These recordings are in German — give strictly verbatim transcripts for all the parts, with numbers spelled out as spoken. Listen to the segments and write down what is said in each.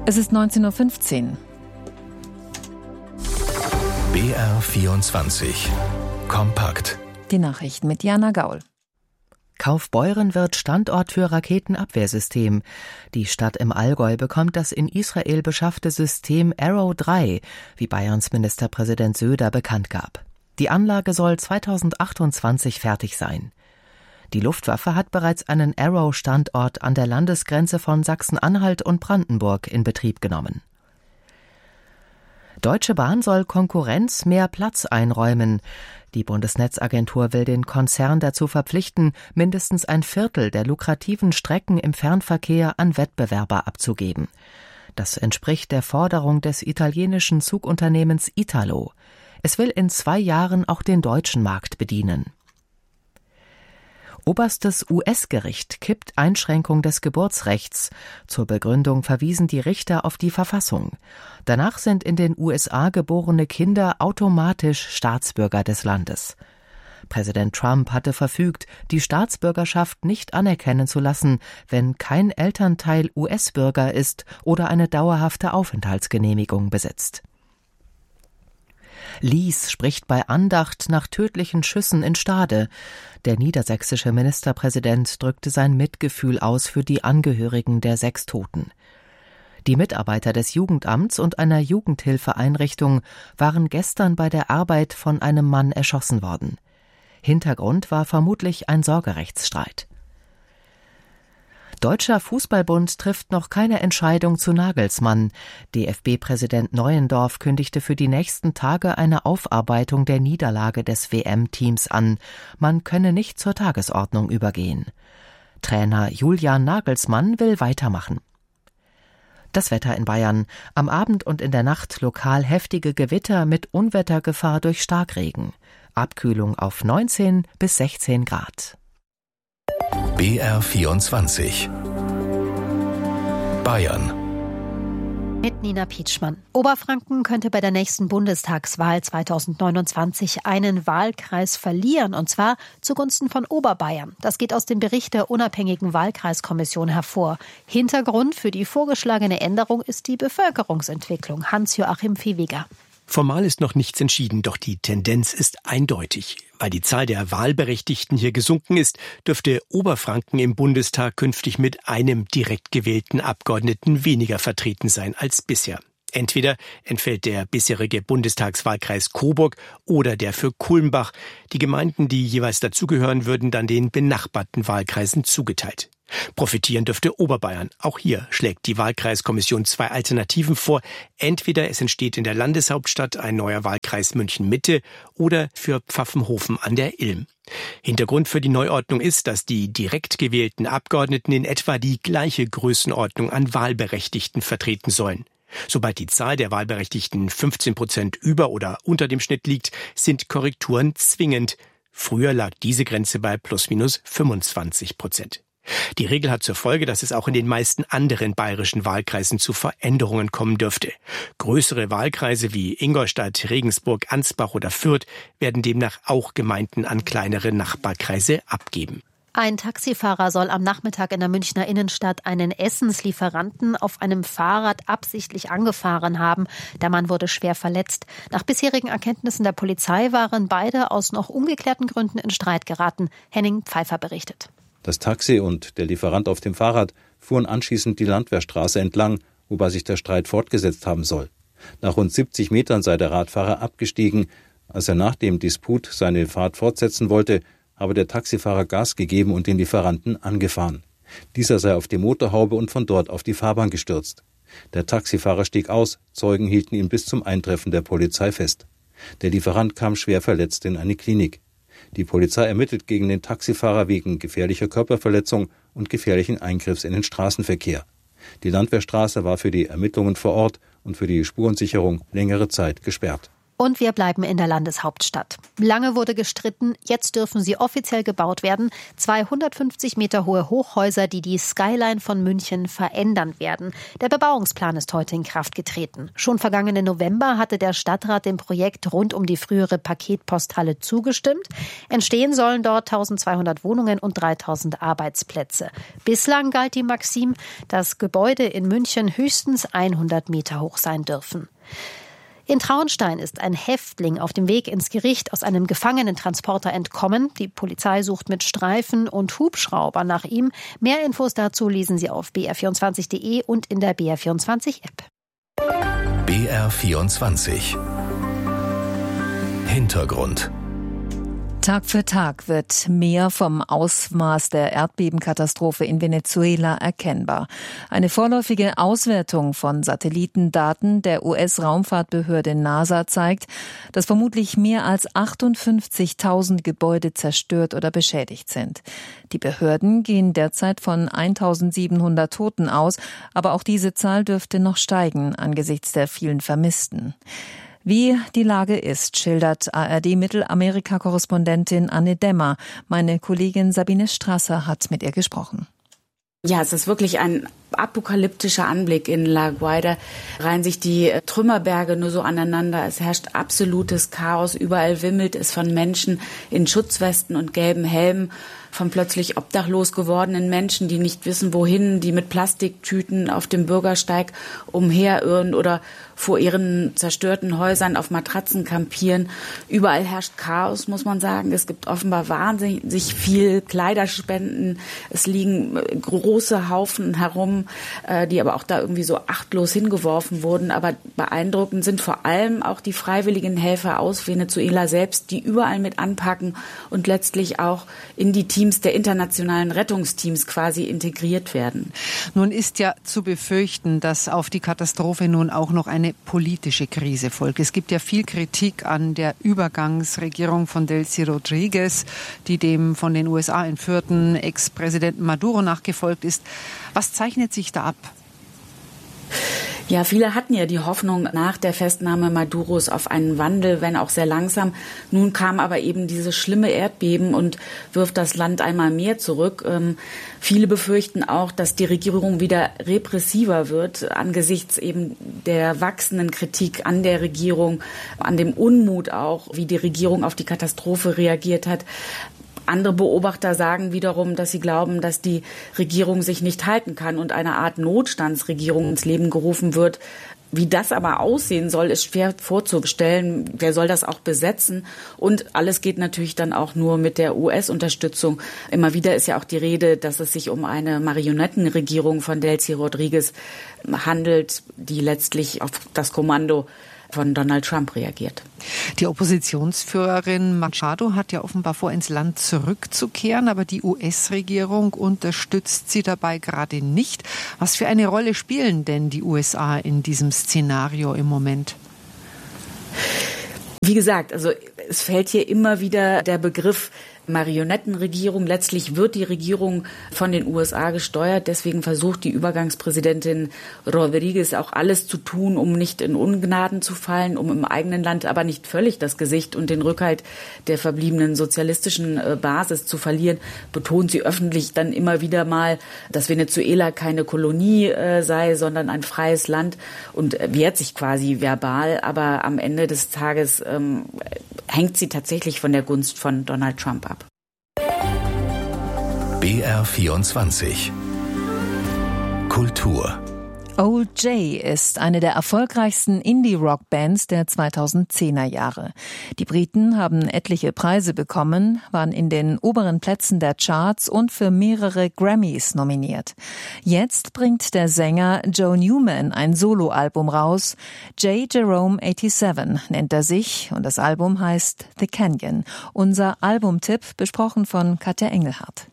Es ist neunzehn Uhr fünfzehn. B R vierundzwanzig. Kompakt. Die Nachrichten mit Jana Gaul. Kaufbeuren wird Standort für Raketenabwehrsystem. Die Stadt im Allgäu bekommt das in Israel beschaffte System Arrow drei, wie Bayerns Ministerpräsident Söder bekannt gab. Die Anlage soll zweitausendachtundzwanzig fertig sein. Die Luftwaffe hat bereits einen Arrow-Standort an der Landesgrenze von Sachsen-Anhalt und Brandenburg in Betrieb genommen. Deutsche Bahn soll Konkurrenz mehr Platz einräumen. Die Bundesnetzagentur will den Konzern dazu verpflichten, mindestens ein Viertel der lukrativen Strecken im Fernverkehr an Wettbewerber abzugeben. Das entspricht der Forderung des italienischen Zugunternehmens Italo. Es will in zwei Jahren auch den deutschen Markt bedienen. Oberstes U S-Gericht kippt Einschränkung des Geburtsrechts. Zur Begründung verwiesen die Richter auf die Verfassung. Danach sind in den U S A geborene Kinder automatisch Staatsbürger des Landes. Präsident Trump hatte verfügt, die Staatsbürgerschaft nicht anerkennen zu lassen, wenn kein Elternteil U S-Bürger ist oder eine dauerhafte Aufenthaltsgenehmigung besitzt. Lies spricht bei Andacht nach tödlichen Schüssen in Stade. Der niedersächsische Ministerpräsident drückte sein Mitgefühl aus für die Angehörigen der sechs Toten. Die Mitarbeiter des Jugendamts und einer Jugendhilfeeinrichtung waren gestern bei der Arbeit von einem Mann erschossen worden. Hintergrund war vermutlich ein Sorgerechtsstreit. Deutscher Fußballbund trifft noch keine Entscheidung zu Nagelsmann. D F B-Präsident Neuendorf kündigte für die nächsten Tage eine Aufarbeitung der Niederlage des W M-Teams an. Man könne nicht zur Tagesordnung übergehen. Trainer Julian Nagelsmann will weitermachen. Das Wetter in Bayern. Am Abend und in der Nacht lokal heftige Gewitter mit Unwettergefahr durch Starkregen. Abkühlung auf neunzehn bis sechzehn Grad. B R vierundzwanzig. Bayern. Mit Nina Pietschmann. Oberfranken könnte bei der nächsten Bundestagswahl zweitausendneunundzwanzig einen Wahlkreis verlieren, und zwar zugunsten von Oberbayern. Das geht aus dem Bericht der unabhängigen Wahlkreiskommission hervor. Hintergrund für die vorgeschlagene Änderung ist die Bevölkerungsentwicklung. Hans-Joachim Viehweger. Formal ist noch nichts entschieden, doch die Tendenz ist eindeutig. Weil die Zahl der Wahlberechtigten hier gesunken ist, dürfte Oberfranken im Bundestag künftig mit einem direkt gewählten Abgeordneten weniger vertreten sein als bisher. Entweder entfällt der bisherige Bundestagswahlkreis Coburg oder der für Kulmbach. Die Gemeinden, die jeweils dazugehören, würden dann den benachbarten Wahlkreisen zugeteilt. Profitieren dürfte Oberbayern. Auch hier schlägt die Wahlkreiskommission zwei Alternativen vor. Entweder es entsteht in der Landeshauptstadt ein neuer Wahlkreis München-Mitte oder für Pfaffenhofen an der Ilm. Hintergrund für die Neuordnung ist, dass die direkt gewählten Abgeordneten in etwa die gleiche Größenordnung an Wahlberechtigten vertreten sollen. Sobald die Zahl der Wahlberechtigten fünfzehn Prozent über oder unter dem Schnitt liegt, sind Korrekturen zwingend. Früher lag diese Grenze bei plus minus fünfundzwanzig Prozent. Die Regel hat zur Folge, dass es auch in den meisten anderen bayerischen Wahlkreisen zu Veränderungen kommen dürfte. Größere Wahlkreise wie Ingolstadt, Regensburg, Ansbach oder Fürth werden demnach auch Gemeinden an kleinere Nachbarkreise abgeben. Ein Taxifahrer soll am Nachmittag in der Münchner Innenstadt einen Essenslieferanten auf einem Fahrrad absichtlich angefahren haben. Der Mann wurde schwer verletzt. Nach bisherigen Erkenntnissen der Polizei waren beide aus noch ungeklärten Gründen in Streit geraten. Henning Pfeiffer berichtet. Das Taxi und der Lieferant auf dem Fahrrad fuhren anschließend die Landwehrstraße entlang, wobei sich der Streit fortgesetzt haben soll. Nach rund siebzig Metern sei der Radfahrer abgestiegen. Als er nach dem Disput seine Fahrt fortsetzen wollte, habe der Taxifahrer Gas gegeben und den Lieferanten angefahren. Dieser sei auf die Motorhaube und von dort auf die Fahrbahn gestürzt. Der Taxifahrer stieg aus, Zeugen hielten ihn bis zum Eintreffen der Polizei fest. Der Lieferant kam schwer verletzt in eine Klinik. Die Polizei ermittelt gegen den Taxifahrer wegen gefährlicher Körperverletzung und gefährlichen Eingriffs in den Straßenverkehr. Die Landwehrstraße war für die Ermittlungen vor Ort und für die Spurensicherung längere Zeit gesperrt. Und wir bleiben in der Landeshauptstadt. Lange wurde gestritten, jetzt dürfen sie offiziell gebaut werden. zweihundertfünfzig Meter hohe Hochhäuser, die die Skyline von München verändern werden. Der Bebauungsplan ist heute in Kraft getreten. Schon vergangenen November hatte der Stadtrat dem Projekt rund um die frühere Paketposthalle zugestimmt. Entstehen sollen dort eintausendzweihundert Wohnungen und dreitausend Arbeitsplätze. Bislang galt die Maxim, dass Gebäude in München höchstens hundert Meter hoch sein dürfen. In Traunstein ist ein Häftling auf dem Weg ins Gericht aus einem Gefangenentransporter entkommen. Die Polizei sucht mit Streifen und Hubschrauber nach ihm. Mehr Infos dazu lesen Sie auf b r vierundzwanzig punkt de und in der B R vierundzwanzig App. B R vierundzwanzig Hintergrund. Tag für Tag wird mehr vom Ausmaß der Erdbebenkatastrophe in Venezuela erkennbar. Eine vorläufige Auswertung von Satellitendaten der U S-Raumfahrtbehörde NASA zeigt, dass vermutlich mehr als achtundfünfzigtausend Gebäude zerstört oder beschädigt sind. Die Behörden gehen derzeit von eintausendsiebenhundert Toten aus, aber auch diese Zahl dürfte noch steigen angesichts der vielen Vermissten. Wie die Lage ist, schildert A R D-Mittelamerika-Korrespondentin Anne Demmer. Meine Kollegin Sabine Strasser hat mit ihr gesprochen. Ja, es ist wirklich ein apokalyptischer Anblick in La Guaira. Reihen sich die Trümmerberge nur so aneinander. Es herrscht absolutes Chaos. Überall wimmelt es von Menschen in Schutzwesten und gelben Helmen, von plötzlich obdachlos gewordenen Menschen, die nicht wissen, wohin, die mit Plastiktüten auf dem Bürgersteig umherirren oder vor ihren zerstörten Häusern auf Matratzen kampieren. Überall herrscht Chaos, muss man sagen. Es gibt offenbar wahnsinnig viel Kleiderspenden. Es liegen große Haufen herum, die aber auch da irgendwie so achtlos hingeworfen wurden. Aber beeindruckend sind vor allem auch die freiwilligen Helfer aus Venezuela selbst, die überall mit anpacken und letztlich auch in die Teams der internationalen Rettungsteams quasi integriert werden. Nun ist ja zu befürchten, dass auf die Katastrophe nun auch noch eine politische Krise folgt. Es gibt ja viel Kritik an der Übergangsregierung von Delcy Rodriguez, die dem von den U S A entführten Ex-Präsidenten Maduro nachgefolgt ist. Was zeichnet sich da ab? Ja, viele hatten ja die Hoffnung nach der Festnahme Maduros auf einen Wandel, wenn auch sehr langsam. Nun kam aber eben dieses schlimme Erdbeben und wirft das Land einmal mehr zurück. Ähm, viele befürchten auch, dass die Regierung wieder repressiver wird angesichts eben der wachsenden Kritik an der Regierung, an dem Unmut auch, wie die Regierung auf die Katastrophe reagiert hat. Andere Beobachter sagen wiederum, dass sie glauben, dass die Regierung sich nicht halten kann und eine Art Notstandsregierung ins Leben gerufen wird. Wie das aber aussehen soll, ist schwer vorzustellen. Wer soll das auch besetzen? Und alles geht natürlich dann auch nur mit der U S-Unterstützung. Immer wieder ist ja auch die Rede, dass es sich um eine Marionettenregierung von Delcy Rodriguez handelt, die letztlich auf das Kommando von Donald Trump reagiert. Die Oppositionsführerin Machado hat ja offenbar vor, ins Land zurückzukehren, aber die U S-Regierung unterstützt sie dabei gerade nicht. Was für eine Rolle spielen denn die U S A in diesem Szenario im Moment? Wie gesagt, also es fällt hier immer wieder der Begriff Marionettenregierung. Letztlich wird die Regierung von den U S A gesteuert. Deswegen versucht die Übergangspräsidentin Rodriguez auch alles zu tun, um nicht in Ungnaden zu fallen, um im eigenen Land aber nicht völlig das Gesicht und den Rückhalt der verbliebenen sozialistischen Basis zu verlieren. Betont sie öffentlich dann immer wieder mal, dass Venezuela keine Kolonie äh, sei, sondern ein freies Land und wehrt sich quasi verbal. Aber am Ende des Tages ähm, hängt sie tatsächlich von der Gunst von Donald Trump ab. B R vierundzwanzig Kultur. Old Jay ist eine der erfolgreichsten Indie-Rock-Bands der zweitausendzehner Jahre. Die Briten haben etliche Preise bekommen, waren in den oberen Plätzen der Charts und für mehrere Grammys nominiert. Jetzt bringt der Sänger Joe Newman ein Soloalbum raus. J. Jerome siebenundachtzig nennt er sich und das Album heißt The Canyon. Unser Albumtipp besprochen von Katja Engelhardt.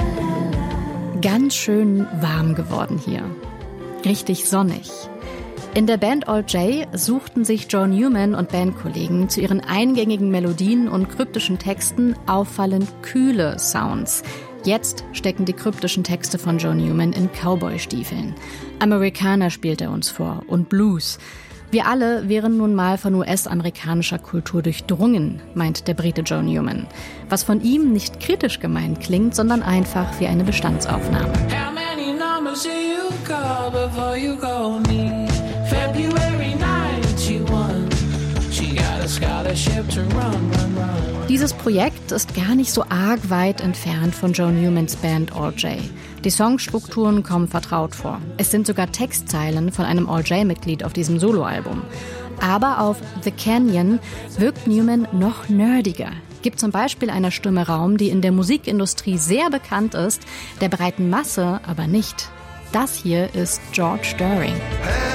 Ganz schön warm geworden hier. Richtig sonnig. In der Band All J suchten sich Joe Newman und Bandkollegen zu ihren eingängigen Melodien und kryptischen Texten auffallend kühle Sounds. Jetzt stecken die kryptischen Texte von Joe Newman in Cowboy-Stiefeln. Amerikaner spielt er uns vor und Blues. Wir alle wären nun mal von U S-amerikanischer Kultur durchdrungen, meint der Brite Joe Newman. Was von ihm nicht kritisch gemeint klingt, sondern einfach wie eine Bestandsaufnahme. How many numbers do you call before you call me? February ninety-one. She got a scholarship to run, run, run. Dieses Projekt ist gar nicht so arg weit entfernt von Joe Newmans Band All J. Die Songstrukturen kommen vertraut vor. Es sind sogar Textzeilen von einem All J-Mitglied auf diesem Soloalbum. Aber auf The Canyon wirkt Newman noch nerdiger. Gibt zum Beispiel einer Stimme Raum, die in der Musikindustrie sehr bekannt ist, der breiten Masse aber nicht. Das hier ist George Doering. Hey!